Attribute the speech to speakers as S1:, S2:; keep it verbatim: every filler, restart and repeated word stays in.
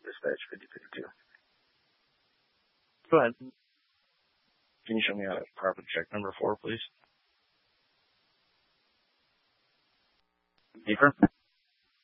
S1: dispatch fifty fifty-two.
S2: Go ahead.
S1: Can you show me how to proper check number four, please? Deeper?